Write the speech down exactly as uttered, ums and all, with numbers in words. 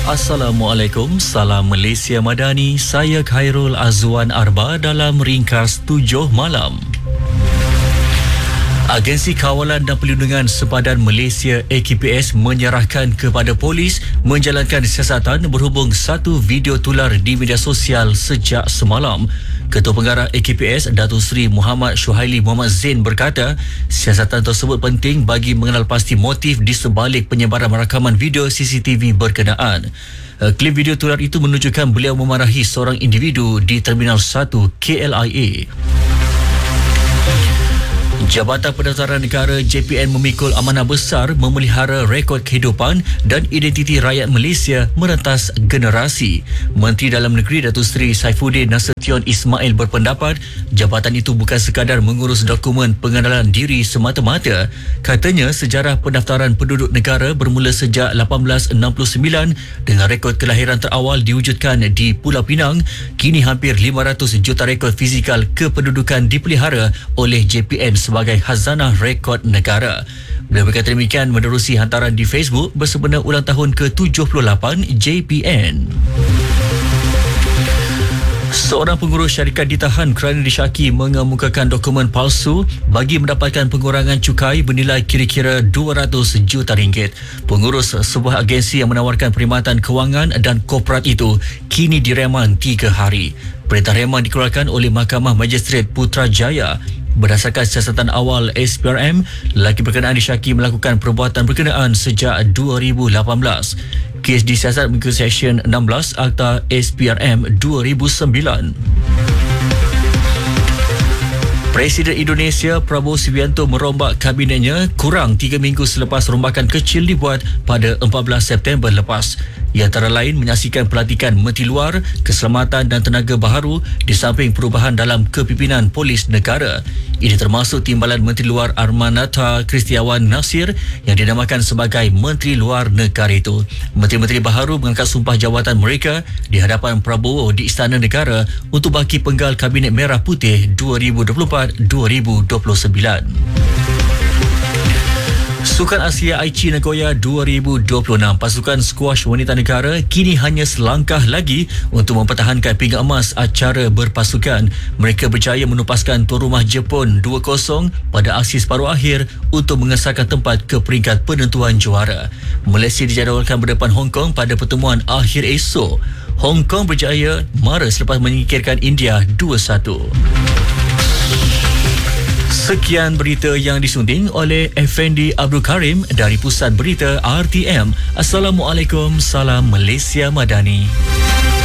Assalamualaikum, salam Malaysia Madani. Saya Khairul Azwan Arba dalam ringkas tujuh malam. Agensi Kawalan dan Perlindungan Sempadan Malaysia A K P S menyerahkan kepada polis menjalankan siasatan berhubung satu video tular di media sosial sejak semalam. Ketua Pengarah A K P S Datuk Seri Muhammad Syuhaili Muhammad Zain berkata, siasatan tersebut penting bagi mengenal pasti motif di sebalik penyebaran rakaman video C C T V berkenaan. Klip video tular itu menunjukkan beliau memarahi seorang individu di Terminal satu K L I A. Jabatan Pendaftaran Negara J P N memikul amanah besar memelihara rekod kehidupan dan identiti rakyat Malaysia merentas generasi. Menteri Dalam Negeri Datuk Seri Saifuddin Nasution Ismail berpendapat jabatan itu bukan sekadar mengurus dokumen pengenalan diri semata-mata. Katanya sejarah pendaftaran penduduk negara bermula sejak lapan belas enam puluh sembilan dengan rekod kelahiran terawal diwujudkan di Pulau Pinang. Kini hampir lima ratus juta rekod fizikal kependudukan dipelihara oleh J P N sebagai sebagai khazanah rekod negara. Beliau berkata demikian menerusi hantaran di Facebook bersempena ulang tahun ke tujuh puluh lapan J P N. Seorang pengurus syarikat ditahan kerana disyaki mengemukakan dokumen palsu bagi mendapatkan pengurangan cukai bernilai kira-kira dua ratus juta ringgit. Pengurus sebuah agensi yang menawarkan perkhidmatan kewangan dan korporat itu kini direman tiga hari. Perintah reman dikeluarkan oleh Mahkamah Magistrate Putrajaya. Berdasarkan siasatan awal S P R M, lelaki berkenaan disyaki melakukan perbuatan berkenaan sejak dua ribu lapan belas. Kes disiasat mengikut Seksyen enam belas Akta S P R M dua ribu sembilan. Presiden Indonesia Prabowo Subianto merombak kabinetnya kurang tiga minggu selepas rombakan kecil dibuat pada empat belas September lepas. Ia antara lain menyaksikan pelantikan Menteri Luar, Keselamatan dan Tenaga Baharu di samping perubahan dalam kepimpinan polis negara. Ini termasuk timbalan Menteri Luar Armanata Kristiawan Nasir yang dinamakan sebagai Menteri Luar Negara itu. Menteri-menteri baharu mengangkat sumpah jawatan mereka di hadapan Prabowo di Istana Negara untuk baki penggal Kabinet Merah Putih dua ribu dua puluh empat dua ribu dua puluh sembilan. Sukan Asia Aichi Nagoya dua ribu dua puluh enam, pasukan skuash wanita negara kini hanya selangkah lagi untuk mempertahankan pinggan emas acara berpasukan. Mereka berjaya menupaskan tuan rumah Jepun dua kosong pada aksi separuh akhir untuk mengesahkan tempat ke peringkat penentuan juara. Malaysia dijadualkan berdepan Hong Kong pada pertemuan akhir esok. Hong Kong berjaya mara selepas menyingkirkan India dua satu. Sekian berita yang disunting oleh Effendi Abdul Karim dari Pusat Berita R T M. Assalamualaikum, salam Malaysia Madani.